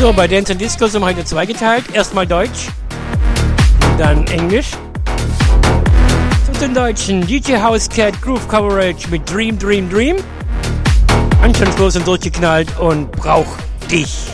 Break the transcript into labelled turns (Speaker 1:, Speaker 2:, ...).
Speaker 1: So, bei Dance and Disco sind wir heute zweigeteilt. Erstmal Deutsch, dann Englisch. Zu den Deutschen DJ House Cat Groove Coverage mit Dream, Dream, Dream. Anstandslos und durchgeknallt und brauch dich.